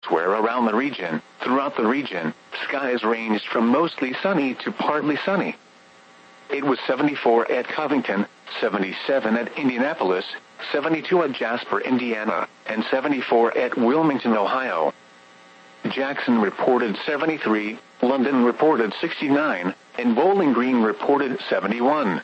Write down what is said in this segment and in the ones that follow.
Elsewhere around the region, throughout the region, skies ranged from mostly sunny to partly sunny. It was 74 at Covington, 77 at Indianapolis, 72 at Jasper, Indiana, and 74 at Wilmington, Ohio. Jackson reported 73, London reported 69, and Bowling Green reported 71.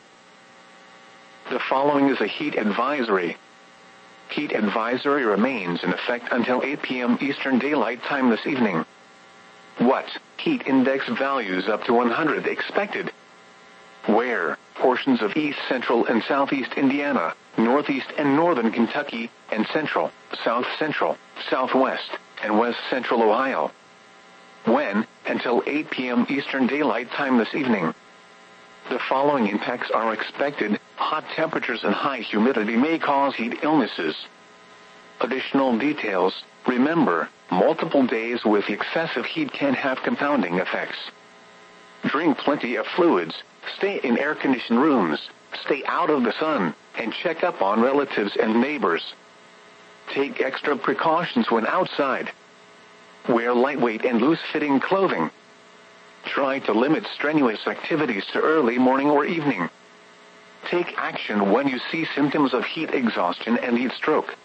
The following is a heat advisory. Heat advisory remains in effect until 8 p.m. Eastern Daylight Time this evening. What? Heat index values up to 100 expected. Where? Portions of east central and southeast Indiana, northeast and northern Kentucky, and central, south central, southwest, and west central Ohio. When? Until 8 p.m. Eastern Daylight Time this evening. The following impacts are expected. Hot temperatures and high humidity may cause heat illnesses. Additional details. Remember, multiple days with excessive heat can have compounding effects. Drink plenty of fluids, stay in air-conditioned rooms, stay out of the sun, and check up on relatives and neighbors. Take extra precautions when outside. Wear lightweight and loose-fitting clothing. Try to limit strenuous activities to early morning or evening. Take action when you see symptoms of heat exhaustion and heat stroke.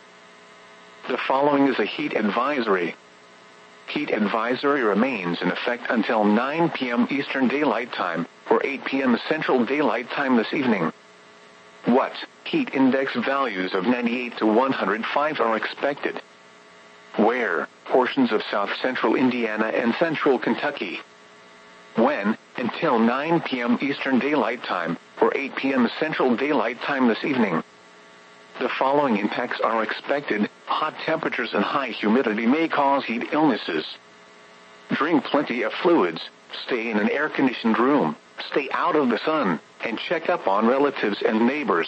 The following is a heat advisory. Heat advisory remains in effect until 9 p.m. Eastern Daylight Time, or 8 p.m. Central Daylight Time this evening. What? Heat index values of 98 to 105 are expected. Where? Portions of south central Indiana and central Kentucky. When? Until 9 p.m. Eastern Daylight Time, or 8 p.m. Central Daylight Time this evening. The following impacts are expected. Hot temperatures and high humidity may cause heat illnesses. Drink plenty of fluids, stay in an air-conditioned room, stay out of the sun, and check up on relatives and neighbors.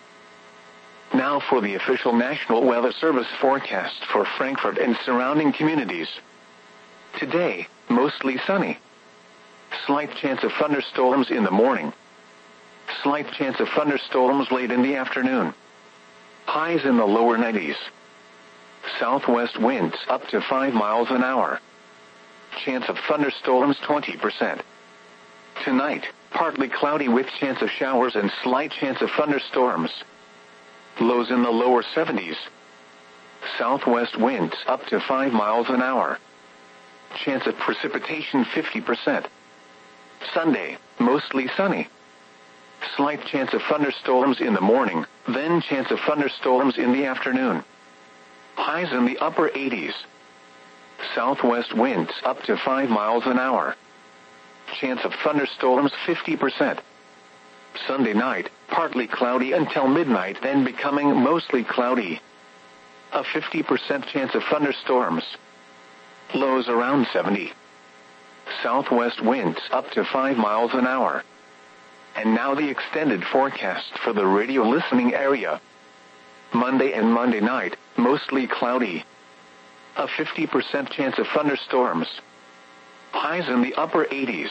Now for the official National Weather Service forecast for Frankfort and surrounding communities. Today, mostly sunny. Slight chance of thunderstorms in the morning. Slight chance of thunderstorms late in the afternoon. Highs in the lower 90s. Southwest winds up to 5 miles an hour. Chance of thunderstorms 20%. Tonight, partly cloudy with chance of showers and slight chance of thunderstorms. Lows in the lower 70s. Southwest winds up to 5 miles an hour. Chance of precipitation 50%. Sunday, mostly sunny. Slight chance of thunderstorms in the morning, then chance of thunderstorms in the afternoon. Highs in the upper 80s. Southwest winds up to 5 miles an hour. Chance of thunderstorms 50%. Sunday night, partly cloudy until midnight, then becoming mostly cloudy. A 50% chance of thunderstorms. Lows around 70. Southwest winds up to 5 miles an hour. And now the extended forecast for the radio listening area. Monday and Monday night, mostly cloudy. A 50% chance of thunderstorms. Highs in the upper 80s.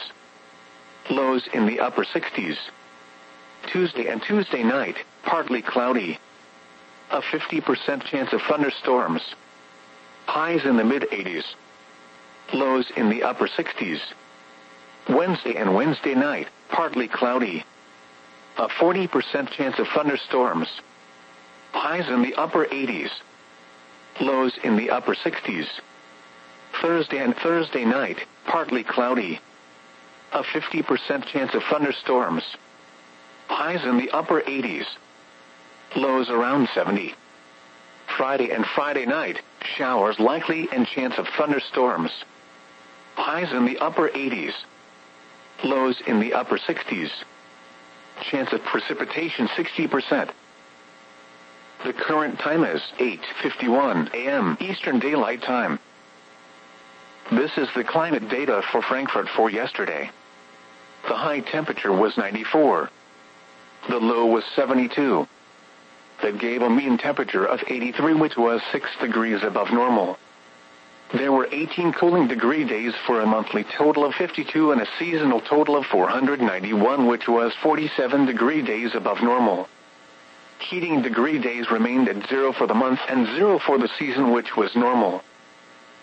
Lows in the upper 60s. Tuesday and Tuesday night, partly cloudy. A 50% chance of thunderstorms. Highs in the mid-80s. Lows in the upper 60s. Wednesday and Wednesday night, partly cloudy. A 40% chance of thunderstorms. Highs in the upper 80s. Lows in the upper 60s. Thursday and Thursday night, partly cloudy. A 50% chance of thunderstorms. Highs in the upper 80s. Lows around 70. Friday and Friday night, showers likely and chance of thunderstorms. Highs in the upper 80s. Lows in the upper 60s. Chance of precipitation 60%. The current time is 8:51 a.m. Eastern Daylight Time. This is the climate data for Frankfort for yesterday. The high temperature was 94. The low was 72. That gave a mean temperature of 83, which was 6 degrees above normal. There were 18 cooling degree days for a monthly total of 52 and a seasonal total of 491, which was 47 degree days above normal. Heating degree days remained at 0 for the month and 0 for the season, which was normal.